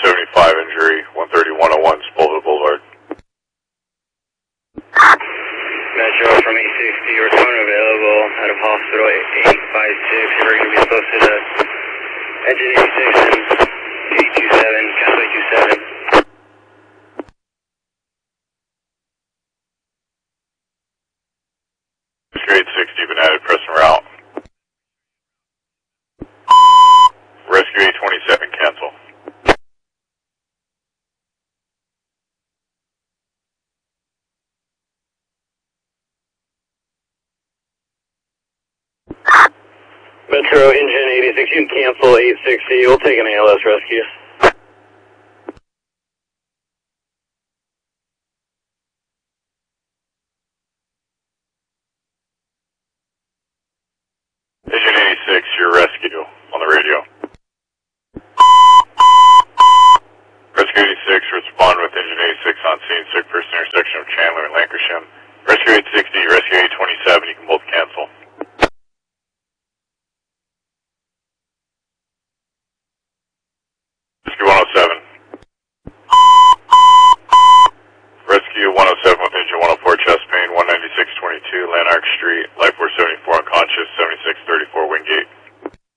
75 injury, 130-101 Sepulveda Boulevard. Metro from 860, return available out of hospital 856. You're going to be posted to engine 86 and 827, cancel 827. Rescue 860, been added, press and route. Rescue 827, cancel. Metro engine 86, you can cancel 860, we'll take an ALS rescue. Engine 86, your rescue on the radio. Rescue 86, respond with engine 86 on scene, sick person intersection of Chandler and Lancashire.